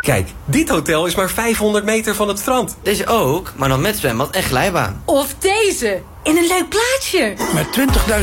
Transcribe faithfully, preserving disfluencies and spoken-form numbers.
Kijk, dit hotel is maar vijfhonderd meter van het strand. Deze ook, maar dan met zwembad en glijbaan. Of deze, in een leuk plaatsje. Met twintigduizend